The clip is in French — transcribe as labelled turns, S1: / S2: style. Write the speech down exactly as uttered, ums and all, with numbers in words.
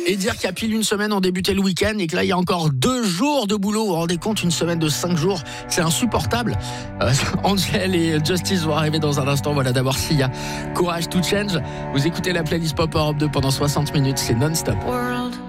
S1: Et dire qu'il y a pile une semaine, on débutait le week-end et que là, il y a encore deux jours de boulot. Vous vous rendez compte, une semaine de cinq jours, c'est insupportable. Euh, Angel et Justice vont arriver dans un instant. Voilà d'abord Sia, Courage to Change. Vous écoutez la playlist Pop Europe deux pendant soixante minutes, c'est non-stop.